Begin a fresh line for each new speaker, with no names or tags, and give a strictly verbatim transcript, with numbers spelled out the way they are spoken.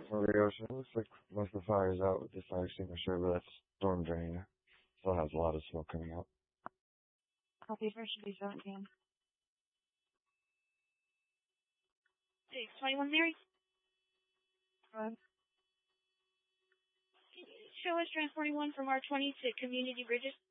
Mario, it looks like most of the fire's out with this fire extinguisher, but that's storm drain. Still has a lot of smoke coming out.
Copy, first should be seventeen. six twenty-one, Mary? Go ahead. Can you show us transporting one from R twenty to Community Bridges?